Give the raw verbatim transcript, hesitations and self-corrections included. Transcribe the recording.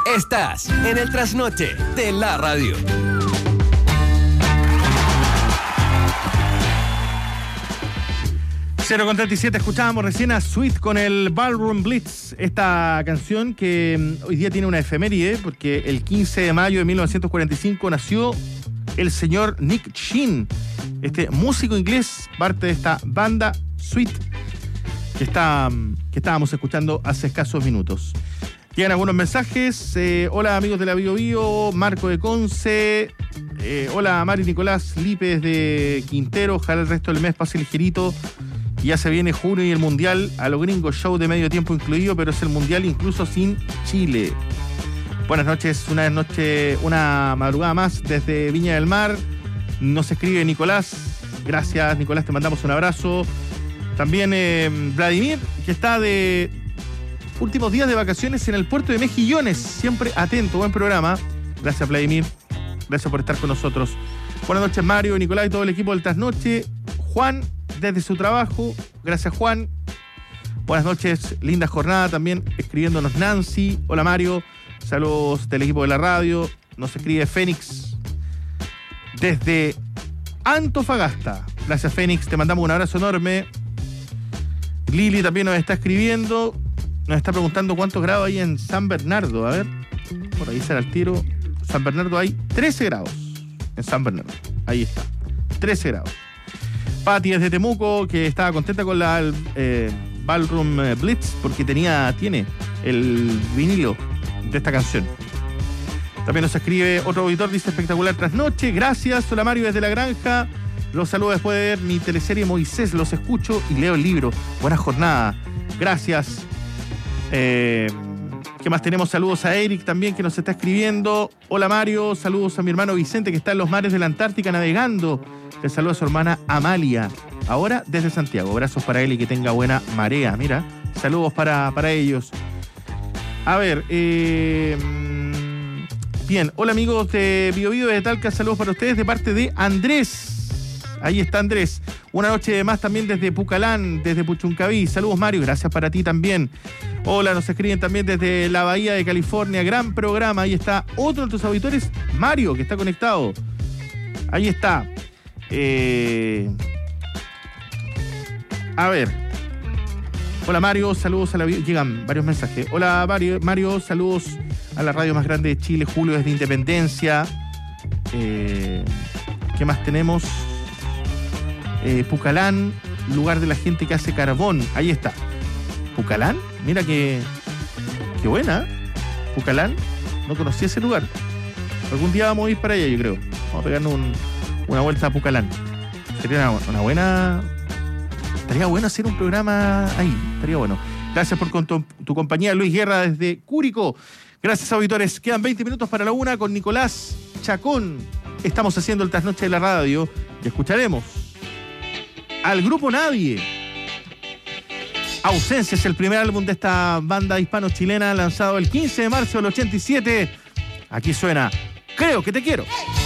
Estás en el trasnoche de la radio. cero con treinta y siete, escuchábamos recién a Sweet con el Ballroom Blitz, esta canción que hoy día tiene una efeméride porque el quince de mayo de mil novecientos cuarenta y cinco nació el señor Nick Sheen, este músico inglés, parte de esta banda Sweet que, está, que estábamos escuchando hace escasos minutos. Llegan algunos mensajes. Eh, hola amigos de la Bio Bio, Marco de Conce. Eh, hola Mari Nicolás Lípez de Quintero. Ojalá el resto del mes pase ligerito. Y ya se viene junio y el Mundial a los gringos, show de medio tiempo incluido, pero es el Mundial incluso sin Chile. Buenas noches, una noche, una madrugada más desde Viña del Mar. Nos escribe Nicolás. Gracias Nicolás, te mandamos un abrazo. También eh, Vladimir, que está de últimos días de vacaciones en el puerto de Mejillones. Siempre atento, buen programa. Gracias, Vladimir. Gracias por estar con nosotros. Buenas noches, Mario, Nicolás y todo el equipo del Trasnoche. Juan, desde su trabajo. Gracias, Juan. Buenas noches, linda jornada también. Escribiéndonos Nancy. Hola, Mario. Saludos del equipo de la radio. Nos escribe Fénix desde Antofagasta. Gracias, Fénix. Te mandamos un abrazo enorme. Lili también nos está escribiendo. Nos está preguntando cuántos grados hay en San Bernardo. A ver, por ahí será el tiro. San Bernardo hay trece grados. En San Bernardo. Ahí está. trece grados. Pati desde Temuco, que estaba contenta con la eh, Ballroom Blitz porque tenía, tiene el vinilo de esta canción. También nos escribe otro auditor, dice espectacular trasnoche. Gracias. Hola Mario desde La Granja. Los saludo después de ver mi teleserie Moisés. Los escucho y leo el libro. Buena jornada. Gracias. Eh, ¿Qué más tenemos? Saludos a Eric también que nos está escribiendo. Hola Mario, saludos a mi hermano Vicente que está en los mares de la Antártica navegando. Le saludo a su hermana Amalia, ahora desde Santiago. Abrazos para él y que tenga buena marea. Mira, saludos para, para ellos. A ver, eh, bien, hola amigos de Bio Bio de Talca, saludos para ustedes de parte de Andrés. Ahí está Andrés. Una noche de más también desde Pucalán, desde Puchuncaví. Saludos Mario, gracias para ti también. Hola, nos escriben también desde la Bahía de California. Gran programa, ahí está otro de nuestros auditores, Mario, que está conectado. Ahí está. Eh... A ver. Hola Mario, saludos a la... Llegan varios mensajes. Hola Mario, Mario, saludos a la radio más grande de Chile, Julio desde Independencia. Eh... ¿Qué más tenemos? Eh, Pucalán, lugar de la gente que hace carbón. Ahí está. ¿Pucalán? Mira que... Qué buena. Pucalán. No conocía ese lugar. Algún día vamos a ir para allá, yo creo. Vamos a pegarnos un, una vuelta a Pucalán. Sería una, una buena... Estaría bueno hacer un programa ahí. Estaría bueno. Gracias por tu, tu compañía, Luis Guerra, desde Curicó. Gracias, auditores. Quedan veinte minutos para la una con Nicolás Chacón. Estamos haciendo el Trasnoche de la radio y escucharemos al grupo Nadie. Ausencia es el primer álbum de esta banda hispano-chilena lanzado el quince de marzo del ochenta y siete. Aquí suena Creo que te quiero.